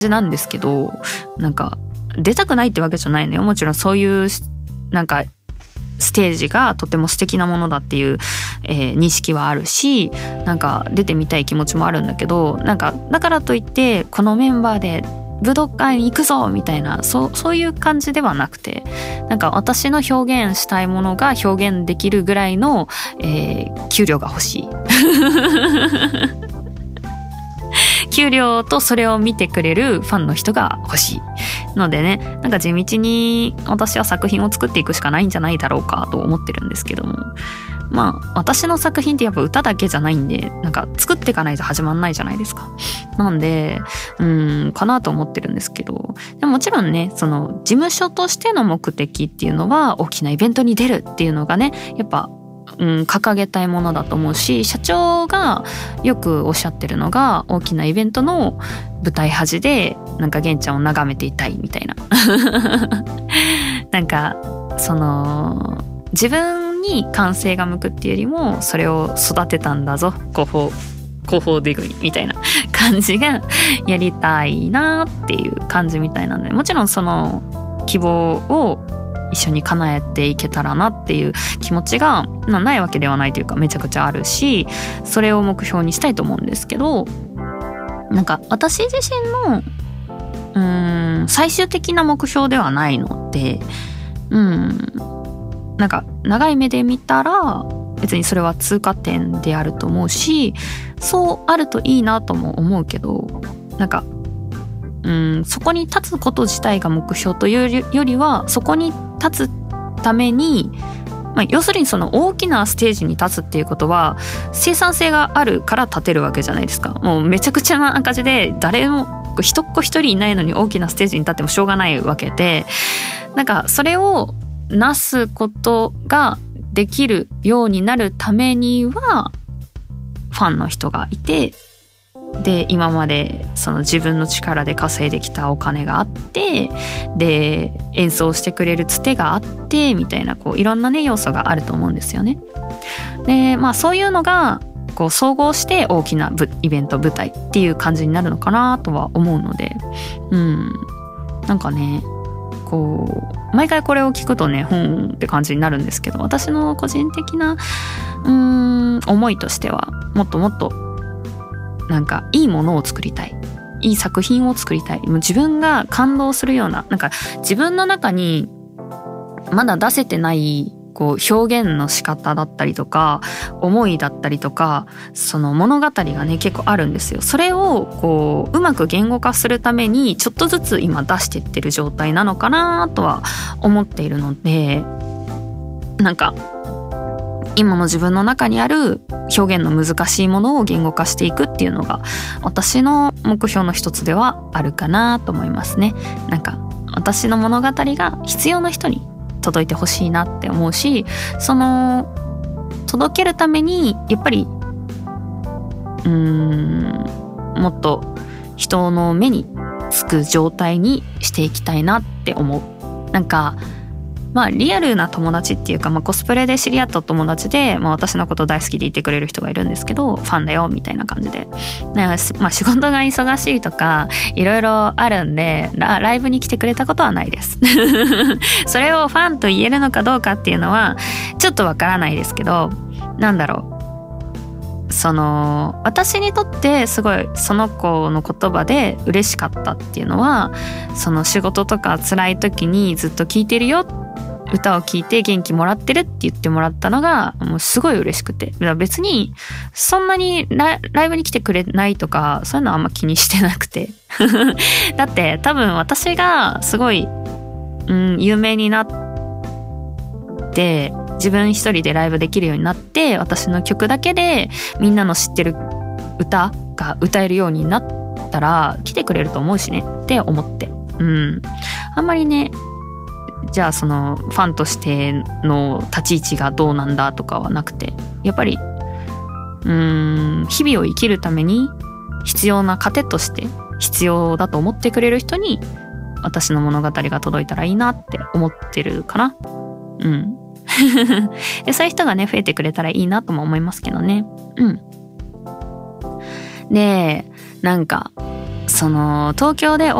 じなんですけど、なんか出たくないってわけじゃないのよ。もちろんそういうなんかステージがとても素敵なものだっていう、認識はあるし、なんか出てみたい気持ちもあるんだけど、なんかだからといってこのメンバーで武道館に行くぞみたいな、そういう感じではなくて、なんか私の表現したいものが表現できるぐらいの、給料が欲しい給料とそれを見てくれるファンの人が欲しいのでね、なんか地道に私は作品を作っていくしかないんじゃないだろうかと思ってるんですけども、まあ私の作品ってやっぱ歌だけじゃないんで、なんか作っていかないと始まんないじゃないですか。なんでかなと思ってるんですけど、でももちろんね、その事務所としての目的っていうのは大きなイベントに出るっていうのがね、やっぱ掲げたいものだと思うし、社長がよくおっしゃってるのが、大きなイベントの舞台端でなんか玄ちゃんを眺めていたいみたいななんかその自分に感性が向くっていうよりも、それを育てたんだぞ広報デグイみたいな感じがやりたいなっていう感じみたいなので、もちろんその希望を一緒に叶えていけたらなっていう気持ちがないわけではないというか、めちゃくちゃあるし、それを目標にしたいと思うんですけど、なんか私自身の最終的な目標ではないので、なんか長い目で見たら別にそれは通過点であると思うし、そうあるといいなとも思うけど、なんかそこに立つこと自体が目標というよりは、そこに立つために、要するにその大きなステージに立つっていうことは生産性があるから立てるわけじゃないですか。もうめちゃくちゃな赤字で誰も一人いないのに大きなステージに立ってもしょうがないわけで、なんかそれをなすことができるようになるためにはファンの人がいて、で今までその自分の力で稼いできたお金があって、で演奏してくれるつてがあってみたいな、こういろんなね要素があると思うんですよね。でそういうのがこう総合して大きなイベント舞台っていう感じになるのかなとは思うので、なんかね、こう毎回これを聞くとねって感じになるんですけど、私の個人的な思いとしては、もっともっとなんかいいものを作りたい、いい作品を作りたい、もう自分が感動するような、なんか自分の中にまだ出せてないこう表現の仕方だったりとか思いだったりとか、その物語がね結構あるんですよ。それをこううまく言語化するためにちょっとずつ今出してってる状態なのかなとは思っているので、なんか今の自分の中にある表現の難しいものを言語化していくっていうのが私の目標の一つではあるかなと思いますね。なんか私の物語が必要な人に届いてほしいなって思うし、その届けるためにやっぱりもっと人の目につく状態にしていきたいなって思う。なんかリアルな友達っていうか、コスプレで知り合った友達で、私のこと大好きでいてくれる人がいるんですけど、ファンだよみたいな感じで、仕事が忙しいとかいろいろあるんでライブに来てくれたことはないですそれをファンと言えるのかどうかっていうのはちょっとわからないですけど、なんだろう、その私にとってすごいその子の言葉で嬉しかったっていうのは、その仕事とか辛い時にずっと聞いてるよ、歌を聴いて元気もらってるって言ってもらったのがもうすごい嬉しくて、別にそんなにライブに来てくれないとかそういうのはあんま気にしてなくてだって多分私がすごい、有名になって自分一人でライブできるようになって、私の曲だけでみんなの知ってる歌が歌えるようになったら来てくれると思うしねって思って、あんまりね、じゃあそのファンとしての立ち位置がどうなんだとかはなくて、やっぱり日々を生きるために必要な糧として必要だと思ってくれる人に私の物語が届いたらいいなって思ってるかな。でそういう人がね増えてくれたらいいなとも思いますけどね。でなんかその東京で